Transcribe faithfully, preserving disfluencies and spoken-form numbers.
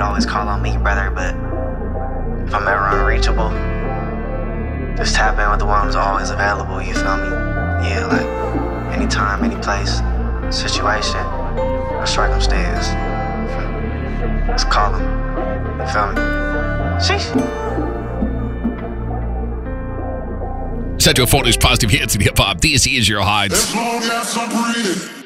could always call on me, brother, but if I'm ever unreachable, just tap in with the one who's always available, you feel me? Yeah, like, anytime, any place, situation, or circumstance. Just call him, you feel me? Sheesh. Central Florida's positive hits and hip hop. This is your Hides. As long as I'm breathing.